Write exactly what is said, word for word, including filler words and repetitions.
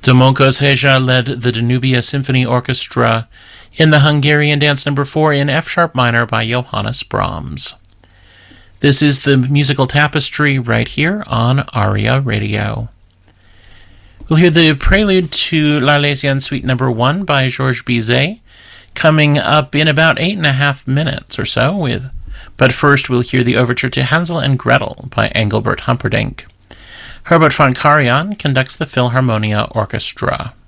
Domokos Heja led the Danubia Symphony Orchestra in the Hungarian Dance Number four in F-sharp minor by Johannes Brahms. This is the musical tapestry right here on ARIA Radio. We'll hear the prelude to L'Arlésienne Suite Number one by Georges Bizet, coming up in about eight and a half minutes or so. With, but first we'll hear the overture to Hansel and Gretel by Engelbert Humperdinck. Herbert von Karajan conducts the Philharmonia Orchestra.